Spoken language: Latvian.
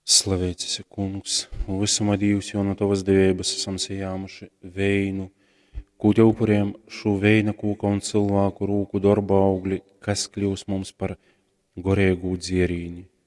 Slavēts esi, kungs, visuma Dievs, jo no tavas devības esam sajāmuši veinu, kūti upuriem šo veina kūka un cilvēku rūku darba augļi, kas kļūs mums par gorēgu dzierīni.